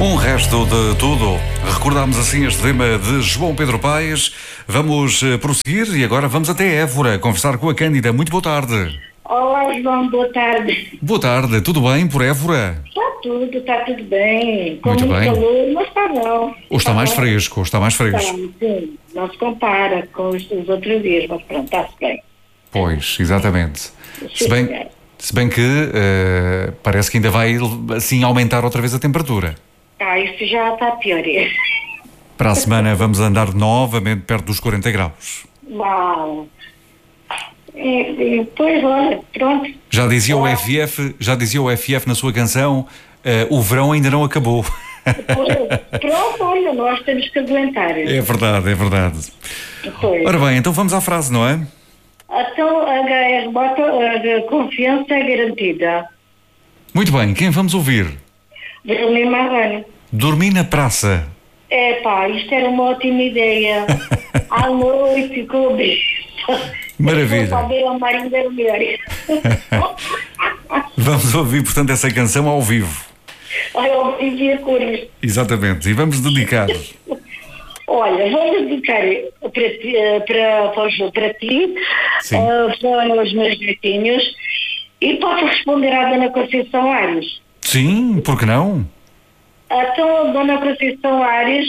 Um resto de tudo. Recordámos assim este tema de João Pedro Paes. Vamos prosseguir e agora vamos até Évora conversar com a Cândida. Muito boa tarde. Olá, João, boa tarde. Boa tarde, tudo bem por Évora? Está tudo bem. Com Muito bem. calor, mas está não. Ou está mais fresco, ou está mais fresco. Sim, não se compara com os outros dias, mas pronto, está-se bem. Pois, exatamente. Se bem que parece que ainda vai assim aumentar outra vez a temperatura. Isso já está pior. Para a semana vamos andar novamente perto dos 40 graus. Uau. Pois, olha, pronto. Já dizia o FF na sua canção, o verão ainda não acabou. Pronto, olha, nós temos que aguentar. É verdade, é verdade. Pois. Ora bem, então vamos à frase, não é? Então, a confiança é garantida. Muito bem, quem vamos ouvir? Bruno Marrone. Dormir na praça. Isto era uma ótima ideia. À noite, com o bicho. Maravilha. Saber ao mar ainda melhor. Vamos ouvir, portanto, essa canção ao vivo. Eu vivia cores. Exatamente, e vamos dedicar. Olha, vamos dedicar para ti, Sim. para os meus netinhos, e posso responder à Dona Conceição Aires. Sim, por que não? Então, Dona Conceição Aires,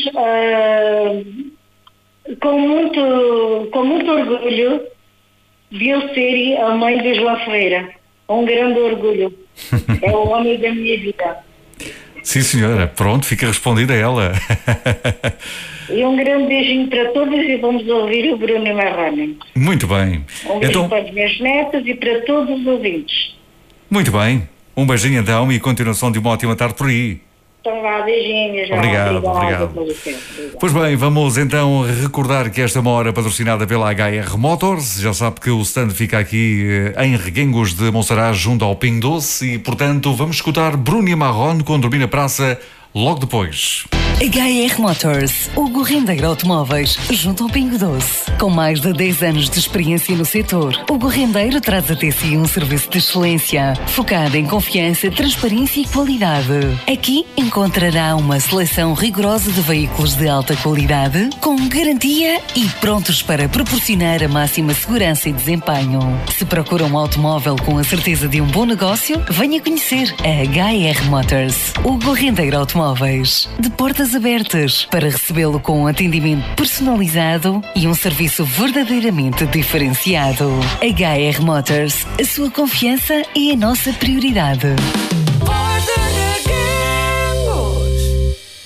com muito orgulho, viu ser a mãe de João Ferreira. Um grande orgulho. É o homem da minha vida. Sim, senhora. Pronto, fica respondida ela. E um grande beijinho para todos e vamos ouvir o Bruno Marrone. Muito bem. Um beijo para as minhas netas e para todos os ouvintes. Muito bem. Um beijinho então e continuação de uma ótima tarde por aí. Então vá, beijinhos. Obrigado. Pois bem, vamos então recordar que esta é uma hora patrocinada pela HR Motors. Já sabe que o stand fica aqui em Reguengos de Monsaraz, junto ao Pingo Doce, e portanto vamos escutar Bruno Marrone com Dormir na Praça logo depois. HR Motors, o Gorrendeiro Automóveis, junto ao Pingo Doce. Com mais de 10 anos de experiência no setor, o Gorrendeiro traz até si um serviço de excelência, focado em confiança, transparência e qualidade. Aqui encontrará uma seleção rigorosa de veículos de alta qualidade, com garantia e prontos para proporcionar a máxima segurança e desempenho. Se procura um automóvel com a certeza de um bom negócio, venha conhecer a HR Motors, o Gorrendeiro Automóveis. De portas abertas para recebê-lo com um atendimento personalizado e um serviço verdadeiramente diferenciado. HR Motors, a sua confiança é a nossa prioridade.